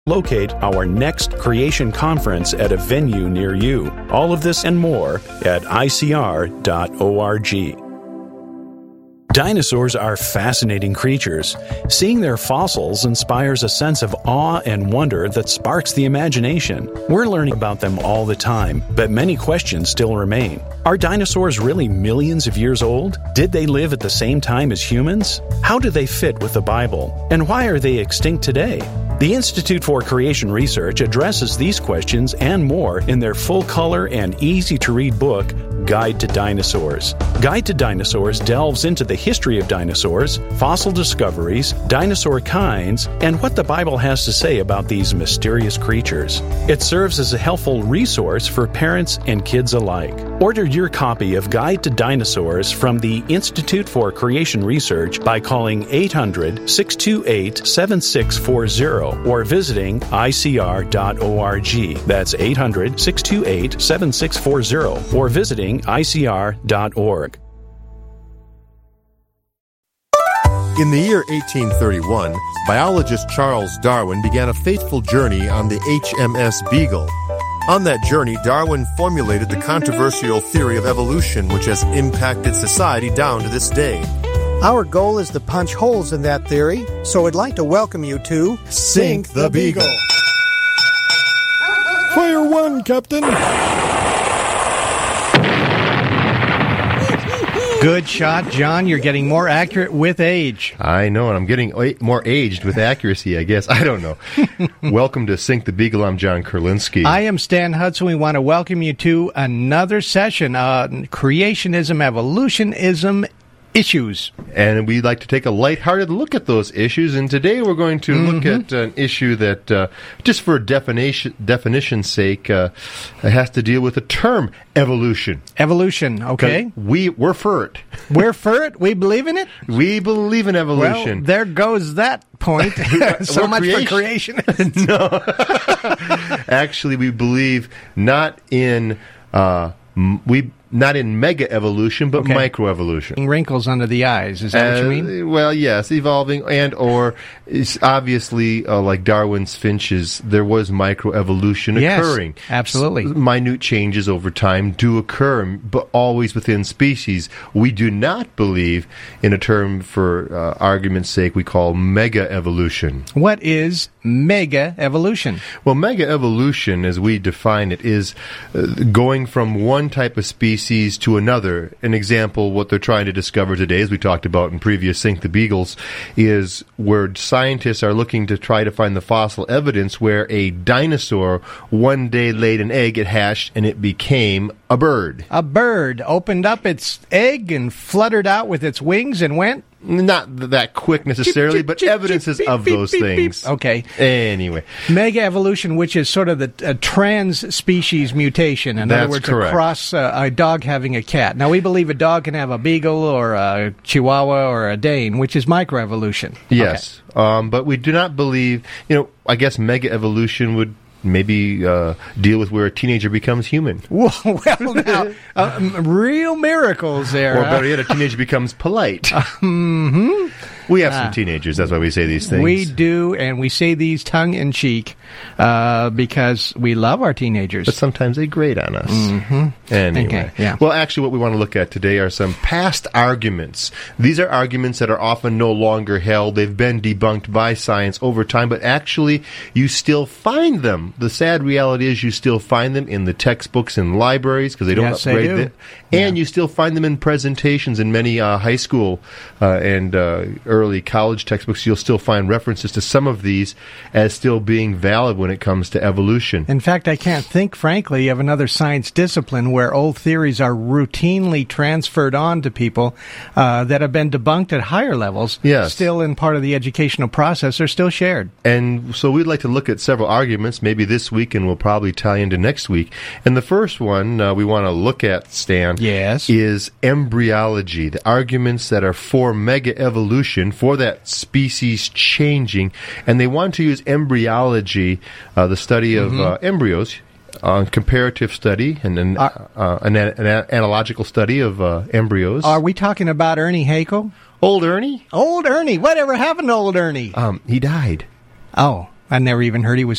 Locate our next creation conference at a venue near you. All of this and more at icr.org. Dinosaurs are fascinating creatures. Seeing their fossils inspires a sense of awe and wonder that sparks the imagination. We're learning about them all the time, but many questions still remain. Are dinosaurs really millions of years old? Did they live at the same time as humans? How do they fit with the Bible? And why are they extinct today? The Institute for Creation Research addresses these questions and more in their full-color and easy-to-read book, Guide to Dinosaurs. Guide to Dinosaurs delves into the history of dinosaurs, fossil discoveries, dinosaur kinds, and what the Bible has to say about these mysterious creatures. It serves as a helpful resource for parents and kids alike. Order your copy of Guide to Dinosaurs from the Institute for Creation Research by calling 800-628-7640 or visiting icr.org. That's 800-628-7640 or visiting icr.org. In the year 1831, biologist Charles Darwin began a fateful journey on the HMS Beagle. On that journey, Darwin formulated the controversial theory of evolution, which has impacted society down to this day. Our goal is to punch holes in that theory, so I'd like to welcome you to Sink the Beagle. Fire one, Captain. Good shot, John. You're getting more accurate with age. I know, and I'm getting more aged with accuracy, I guess. I don't know. Welcome to Sink the Beagle. I'm John Kurlinski. I am Stan Hudson. We want to welcome you to another session on creationism, evolutionism, issues. And we'd like to take a lighthearted look at those issues. And today we're going to look at an issue that, just for definition's sake, has to deal with the term evolution. Evolution, okay. We're for it. We're for it? We believe in it? We believe in evolution. Well, there goes that point. So much for creation. No. Actually, we believe not in mega evolution, but microevolution. Wrinkles under the eyes, is that what you mean? Well, yes, evolving or it's obviously, like Darwin's finches, there was microevolution occurring. Absolutely. Minute changes over time do occur, but always within species. We do not believe in a term, for argument's sake, we call mega evolution. What is mega evolution? Well, mega evolution, as we define it, is going from one type of species to another. An example, what they're trying to discover today, as we talked about in previous Sink the Beagles, is where scientists are looking to try to find the fossil evidence where a dinosaur one day laid an egg, it hatched, and it became a bird. A bird opened up its egg and fluttered out with its wings and went... Not that quick necessarily, but evidences of those things. Okay. Anyway. Mega evolution, which is sort of the trans-species mutation. In other words, correct. Across a dog having a cat. Now, we believe a dog can have a beagle or a chihuahua or a Dane, which is microevolution. Yes. Okay. But we do not believe, I guess mega evolution would maybe deal with where a teenager becomes human. Well, now, real miracles there. Or better yet, a teenager becomes polite. We have some teenagers, that's why we say these things. We do, and we say these tongue-in-cheek because we love our teenagers. But sometimes they grate on us. Anyway. Okay, yeah. Well, actually, what we want to look at today are some past arguments. These are arguments that are often no longer held. They've been debunked by science over time, but actually, you still find them. The sad reality is you still find them in the textbooks in libraries because they don't upgrade it. And you still find them in presentations in many high school and early college textbooks. You'll still find references to some of these as still being valid when it comes to evolution. In fact, I can't think, frankly, of another science discipline where old theories are routinely transferred on to people that have been debunked at higher levels. Yes. Still in part of the educational process are still shared. And so we'd like to look at several arguments, maybe this week, and we'll probably tie into next week. And the first one we want to look at, Stan, is embryology, the arguments that are for mega evolution, for that species changing, and they want to use embryology, the study of embryos, comparative study and an analogical study of embryos. Are we talking about Ernie Haeckel? Old Ernie? Old Ernie. Whatever happened to old Ernie? He died. Oh, I never even heard he was